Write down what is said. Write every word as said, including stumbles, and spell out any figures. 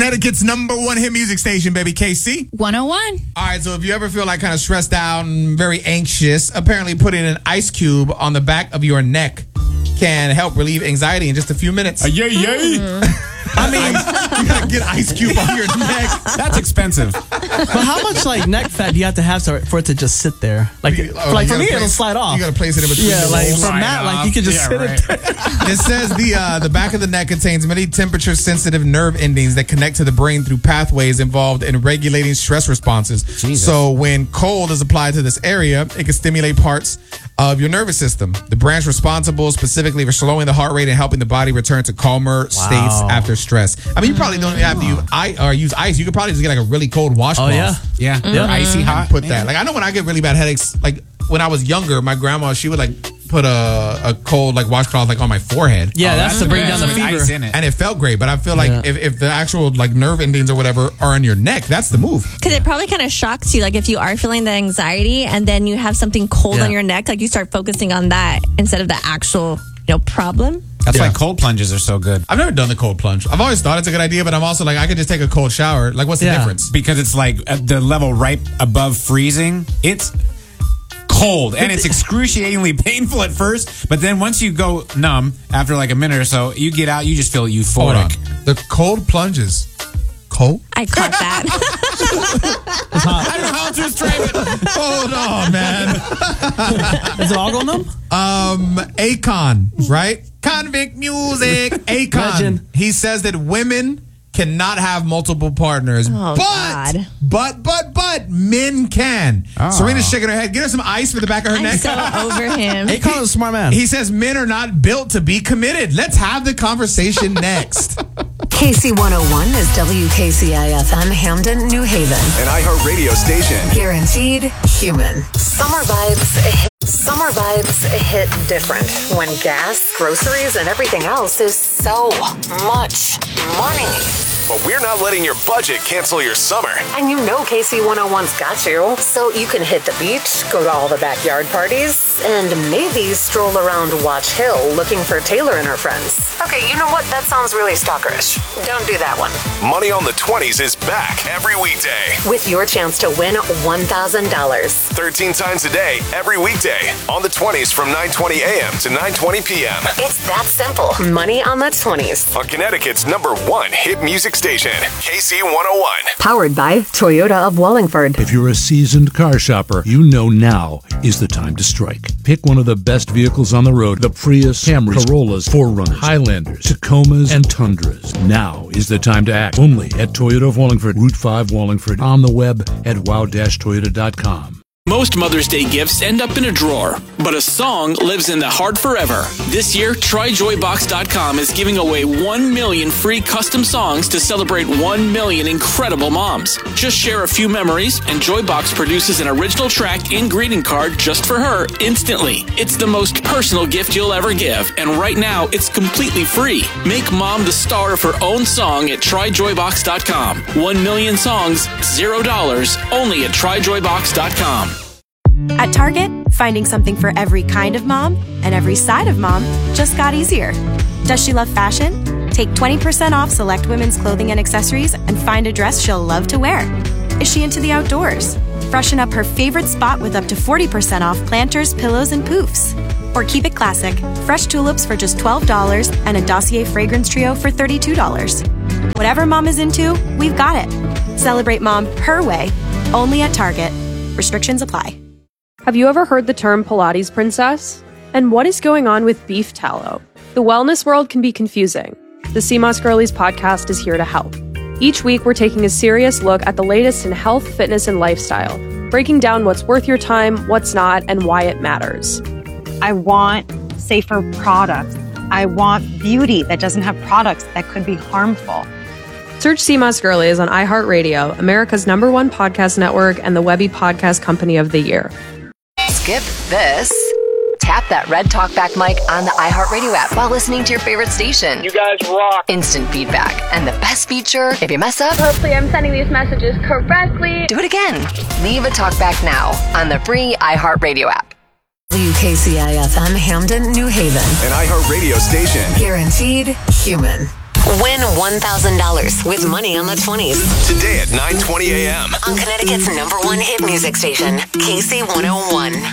Connecticut's number one hit music station, baby. K C one oh one. All right, so if you ever feel like kind of stressed out and very anxious, apparently putting an ice cube on the back of your neck can help relieve anxiety in just a few minutes. Uh, yay, yay. Mm-hmm. I mean, you gotta get ice cube on your neck. That's expensive. But how much like neck fat do you have to have for it to just sit there? Like, You- oh, like you for me, gotta it'll place- slide off. You gotta place it in between Yeah, the like rolls. for Matt, like you can just Yeah, sit right. it there. It says the uh, the back of the neck contains many temperature-sensitive nerve endings that connect to the brain through pathways involved in regulating stress responses. Jesus. So when cold is applied to this area, it can stimulate parts of your nervous system. The branch responsible specifically for slowing the heart rate and helping the body return to calmer states after stress. I mean, you probably don't even have to use ice, or use ice. You could probably just get like a really cold washcloth. Oh yeah. Yeah. Yeah. Icy hot. Put that. Like I know when I get really bad headaches, like when I was younger, my grandma, she would like put a, a cold like washcloth like on my forehead. Yeah, that's to bring down the With fever. ice in it. And it felt great, but I feel like Yeah. if, if the actual like nerve endings or whatever are in your neck, that's the move. Because it probably kind of shocks you. Like if you are feeling the anxiety and then you have something cold Yeah. on your neck, like you start focusing on that instead of the actual, you know, problem. That's Yeah. why cold plunges are so good. I've never done the cold plunge. I've always thought it's a good idea, but I'm also like, I could just take a cold shower. Like, what's the Yeah. difference? Because it's like at the level right above freezing. It's cold and it's excruciatingly painful at first, but then once you go numb after like a minute or so, you get out, you just feel Hold on. euphoric. The cold plunges. Cold? I caught that. I don't know how else to describe it. Hold on, man. Does it all go numb? Um, Akon, right? Convict music. Akon. Legend. He says that women cannot have multiple partners. Oh, but, God. but, but, but, men can. Oh. Serena's shaking her head. Get her some ice for the back of her I'm neck. so over him. Akon is a smart man. He says men are not built to be committed. Let's have the conversation next. K C one oh one is W K C I F M, Hamden, New Haven. An iHeartRadio station. Guaranteed human. Summer vibes hit, summer vibes hit different when gas, groceries, and everything else is so much money. But we're not letting your budget cancel your summer. And you know K C one oh one's got you. So you can hit the beach, go to all the backyard parties, and maybe stroll around Watch Hill looking for Taylor and her friends. Okay, you know what? That sounds really stalkerish. Don't do that one. Money on the twenties is back every weekday. With your chance to win one thousand dollars. thirteen times a day, every weekday. On the twenties from nine twenty a.m. to nine twenty p.m. It's that simple. Money on the twenties. On Connecticut's number one hit music station, K C one oh one. Powered by Toyota of Wallingford. If you're a seasoned car shopper, you know now is the time to strike. Pick one of the best vehicles on the road: the Prius, Camrys, Corollas, four runners, Highlanders, Tacomas, and Tundras. Now is the time to act. Only at Toyota of Wallingford, Route five Wallingford, on the web at wow dash toyota dot com. Most Mother's Day gifts end up in a drawer, but a song lives in the heart forever. This year, try joy box dot com is giving away one million free custom songs to celebrate one million incredible moms. Just share a few memories, and Joybox produces an original track and greeting card just for her instantly. It's the most personal gift you'll ever give, and right now, it's completely free. Make mom the star of her own song at try joy box dot com. One million songs, zero dollars, only at try joy box dot com. At Target, finding something for every kind of mom and every side of mom just got easier. Does she love fashion? Take twenty percent off select women's clothing and accessories and find a dress she'll love to wear. Is she into the outdoors? Freshen up her favorite spot with up to forty percent off planters, pillows, and poofs. Or keep it classic, fresh tulips for just twelve dollars and a Dossier fragrance trio for thirty-two dollars. Whatever mom is into, we've got it. Celebrate mom her way, only at Target. Restrictions apply. Have you ever heard the term Pilates princess? And what is going on with beef tallow? The wellness world can be confusing. The C M O S Girlies podcast is here to help. Each week, we're taking a serious look at the latest in health, fitness, and lifestyle, breaking down what's worth your time, what's not, and why it matters. I want safer products. I want beauty that doesn't have products that could be harmful. Search C M O S Girlies on iHeartRadio, America's number one podcast network and the Webby Podcast Company of the Year. Skip this. Tap that red talkback mic on the iHeartRadio app while listening to your favorite station. You guys rock. Instant feedback. And the best feature, if you mess up, Hopefully I'm sending these messages correctly. do it again. Leave a talkback now on the free iHeartRadio app. W K C I F M, Hamden, New Haven. An iHeartRadio station. Guaranteed human. Win one thousand dollars with money on the twenties. Today at nine twenty a.m. On Connecticut's number one hit music station, K C one oh one.